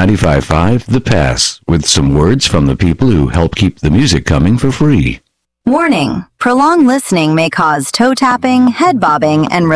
95.5 The Pass, with some words from the people who help keep the music coming for free. Warning: prolonged listening may cause toe tapping, head bobbing, and